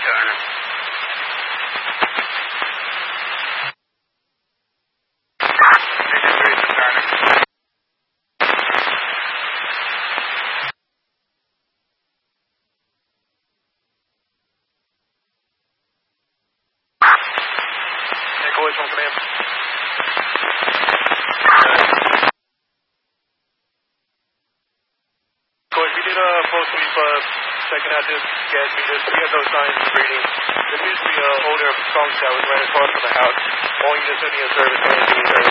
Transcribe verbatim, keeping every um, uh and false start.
Turner. Collision command. Coach, we did a full sweep, uh, checking out this gas meters. We have no signs of breeding. There appears to be an odor of skunk that was right across from the house. All units in the service and service.